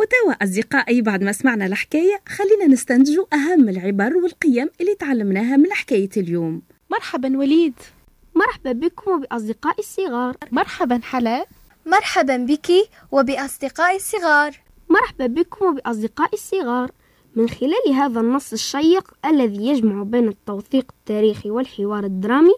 وتوا أصدقائي بعد ما سمعنا الحكاية خلينا نستنتجوا أهم العبر والقيم اللي تعلمناها من حكاية اليوم. مرحبا وليد. مرحبا بكم وبأصدقائي الصغار. مرحبا حلا. مرحبا بك وبأصدقائي الصغار. مرحبا بكم وبأصدقائي الصغار. من خلال هذا النص الشيق الذي يجمع بين التوثيق التاريخي والحوار الدرامي،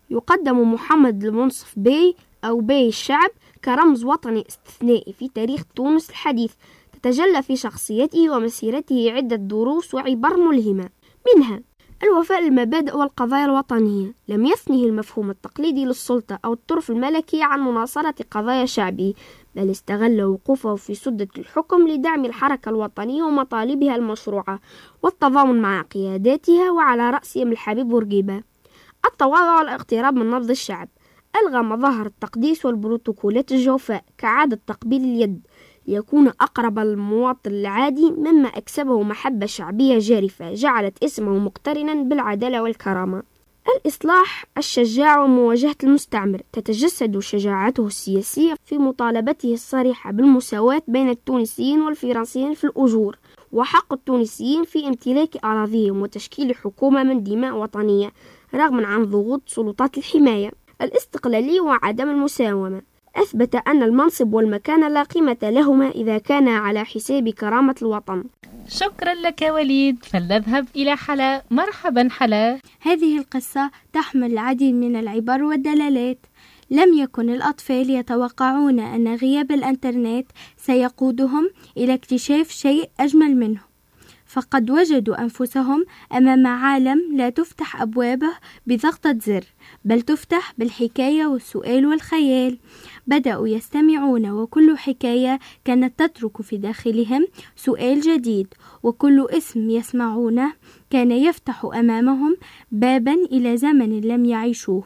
يقدم محمد المنصف بي أو بي الشعب كرمز وطني استثنائي في تاريخ تونس الحديث، تتجلى في شخصيته ومسيرته عدة دروس وعبر ملهمة، منها الوفاء للمبادئ والقضايا الوطنية. لم يثنه المفهوم التقليدي للسلطة أو الطرف الملكي عن مناصرة قضايا شعبه، بل استغل وقوفه في سدة الحكم لدعم الحركة الوطنية ومطالبها المشروعة والتضامن مع قياداتها، وعلى رأسهم الحبيب بورقيبة. التواضع والاقتراب من نبض الشعب، ألغى مظاهر التقديس والبروتوكولات الجوفاء كعادة تقبيل اليد ليكون أقرب المواطن العادي، مما أكسبه محبة شعبية جارفة جعلت اسمه مقترنا بالعدالة والكرامة. الإصلاح، الشجاعة ومواجهة المستعمر، تتجسد شجاعته السياسية في مطالبته الصريحة بالمساواة بين التونسيين والفرنسيين في الأجور، وحق التونسيين في امتلاك أراضيهم وتشكيل حكومة من دماء وطنية رغم عن ضغوط سلطات الحماية. الاستقلالية وعدم المساومة، أثبت أن المنصب والمكانة لا قيمة لهما إذا كان على حساب كرامة الوطن. شكرا لك وليد. فلنذهب إلى حلا. مرحبا حلا. هذه القصة تحمل العديد من العبر والدلالات. لم يكن الأطفال يتوقعون أن غياب الإنترنت سيقودهم إلى اكتشاف شيء أجمل منه، فقد وجدوا أنفسهم أمام عالم لا تفتح أبوابه بضغطة زر، بل تفتح بالحكاية والسؤال والخيال. بدأوا يستمعون، وكل حكاية كانت تترك في داخلهم سؤال جديد، وكل اسم يسمعونه كان يفتح أمامهم بابا إلى زمن لم يعيشوه،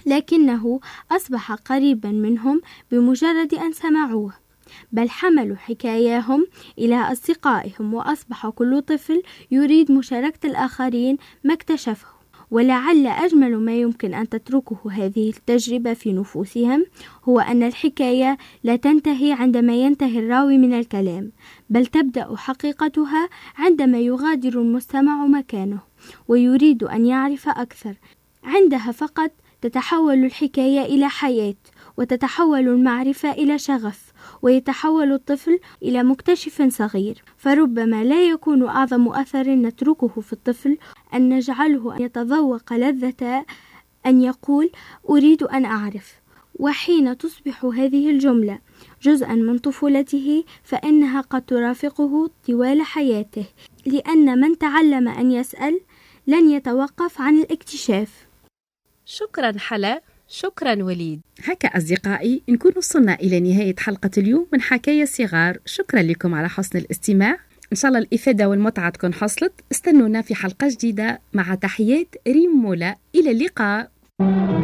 لكنه أصبح قريبا منهم بمجرد أن سمعوه. بل حملوا حكاياهم إلى أصدقائهم، وأصبح كل طفل يريد مشاركة الآخرين ما اكتشفه. ولعل أجمل ما يمكن أن تتركه هذه التجربة في نفوسهم هو أن الحكاية لا تنتهي عندما ينتهي الراوي من الكلام، بل تبدأ حقيقتها عندما يغادر المستمع مكانه ويريد أن يعرف أكثر. عندها فقط تتحول الحكاية إلى حياة، وتتحول المعرفة إلى شغف، ويتحول الطفل إلى مكتشف صغير. فربما لا يكون أعظم أثر نتركه في الطفل أن نجعله يتذوق لذة أن يقول أريد أن أعرف. وحين تصبح هذه الجملة جزءا من طفولته فإنها قد ترافقه طوال حياته، لأن من تعلم أن يسأل لن يتوقف عن الاكتشاف. شكرا حلا. شكرا وليد. هكا أصدقائي نكون وصلنا إلى نهاية حلقة اليوم من حكاية صغار. شكرا لكم على حسن الاستماع. إن شاء الله الإفادة والمتعة تكون حصلت. استنونا في حلقة جديدة مع تحيات ريم مولا. إلى اللقاء.